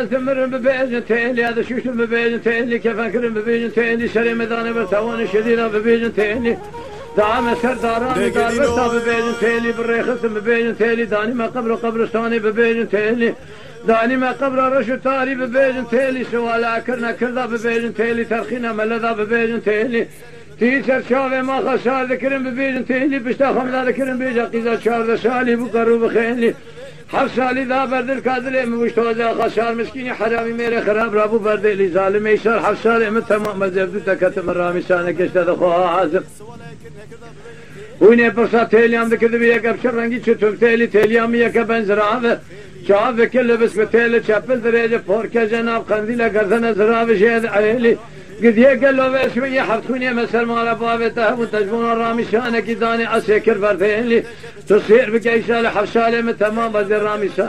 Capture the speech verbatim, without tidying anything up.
ثمر ببيجن تيلي هذا شوش ببيجن تيلي كيف أكرم ببيجن تيلي شري مداني برتوان شديدة ببيجن تيلي دعم سرداراني دار برتا ببيجن تيلي بالريخس ببيجن تيلي داني ما قبر قبرستاني ببيجن تيلي داني ما قبر رشو تاري ببيجن تيلي سوال أكرنا كردا ببيجن تيلي ترخينا ملذا ببيجن تيلي تيسر شافي ما خسار ذكرن ببيجن تيلي بشتا خمدا ذكرن بيجا قيزا شار سالي بقرو بخيلي حفصالي ذا برد الكادر مشتوزا خسار مسكيني حرامي ميري خراب رابو برد لي ظالم يسار حفصالي من تمام مزبدو تكتم الرامي سانك اشتد خوها عازم ويني برصا تيليام ذكر بيك ابشر رنگي چتوم تيلي تيليام يك بنزراوه شاف كل بس بتيلي شابل درجه فوركه جناب قنديله گردن زراوه شهد عيلي قد يقل له شويه حفتوني مسر مال بابته وتجبون الرامي شانك داني اسكر بردين لي تصير بقيسال حفصالي من تمام بزر رامي